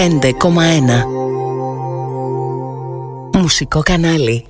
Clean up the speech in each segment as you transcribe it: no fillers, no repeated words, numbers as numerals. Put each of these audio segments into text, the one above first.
105,1. Μουσικό κανάλι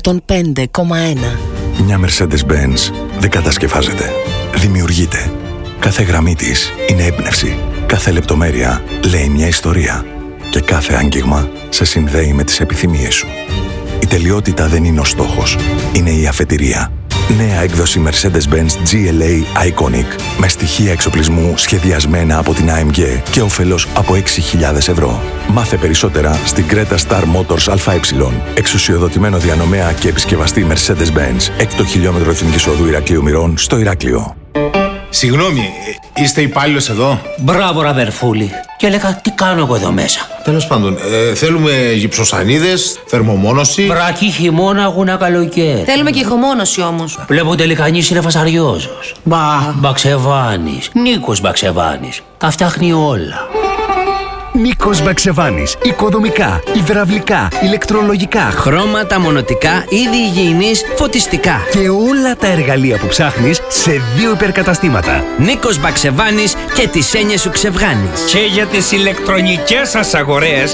105,1. Μια Mercedes-Benz δεν κατασκευάζεται, δημιουργείται. Κάθε γραμμή της είναι έμπνευση. Κάθε λεπτομέρεια λέει μια ιστορία. Και κάθε άγγιγμα σε συνδέει με τις επιθυμίες σου. Η τελειότητα δεν είναι ο στόχος, είναι η αφετηρία. Νέα έκδοση Mercedes-Benz GLA Iconic με στοιχεία εξοπλισμού σχεδιασμένα από την AMG και όφελος από 6.000 ευρώ. Μάθε περισσότερα στην Creta Star Motors ΑΕ. Εξουσιοδοτημένο διανομέα και επισκευαστή Mercedes-Benz. 6 χιλιόμετρο εθνικής οδού Ηρακλείου Μηρών στο Ηράκλειο. Συγγνώμη, είστε υπάλληλος εδώ? Μπράβο, ραβερφούλη. Και έλεγα, τι κάνω εγώ εδώ μέσα. Τέλος πάντων, θέλουμε γυψοσανίδες, θερμομόνωση. Βρακή, χειμώνα, γούνα, καλοκαίρι. Θέλουμε και ηχομόνωση όμως. Βλέπω τελικά είναι φασαριόζος. Μπαξεβάνης. Νίκος Μπαξεβάνης. Τα φτιάχνει όλα. Νίκος Μπαξεβάνης. Οικοδομικά, υδραυλικά, ηλεκτρολογικά, χρώματα, μονοτικά, είδη υγιεινής, φωτιστικά. Και όλα τα εργαλεία που ψάχνεις σε 2 υπερκαταστήματα. Νίκος Μπαξεβάνης και τις έννοιες σου ξεβγάνεις. Και για τις ηλεκτρονικές σας αγορές,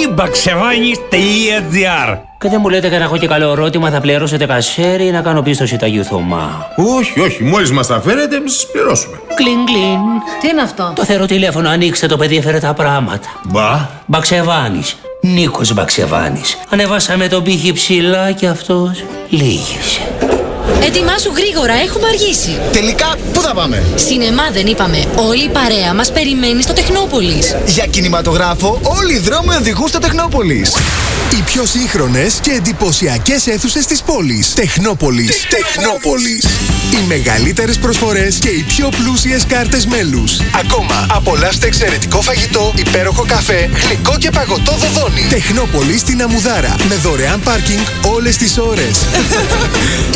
nibaxevanis.gr. Και δεν μου λέτε και να έχω και καλό ερώτημα, θα πληρώσετε κασέρι ή να κάνω πίστοση Αγίου Θωμά? Όχι, μόλις μας τα φέρετε, εμείς σας πληρώσουμε. Κλιν, κλιν. Τι είναι αυτό? Το θεωρώ τηλέφωνο, ανοίξτε το παιδί, έφερε τα πράγματα. Μπαξεβάνης. Νίκος Μπαξεβάνης. Ανεβάσαμε τον πύχη ψηλά και αυτός λύγησε. Ετοιμάσου γρήγορα, έχουμε αργήσει. Τελικά, πού θα πάμε? Σινεμά δεν είπαμε. Όλη η παρέα μας περιμένει στο Τεχνόπολης. Για κινηματογράφο, όλοι οι δρόμοι οδηγούν στο Τεχνόπολης. Οι πιο σύγχρονες και εντυπωσιακές αίθουσες της πόλης. Τεχνόπολης. Οι μεγαλύτερες προσφορές και οι πιο πλούσιες κάρτες μέλους. Ακόμα, απολαύστε εξαιρετικό φαγητό, υπέροχο καφέ, γλυκό και παγωτό δοδόνι. Τεχνόπολης στην Αμμουδάρα. Με δωρεάν πάρκινγκ όλες τις ώρες.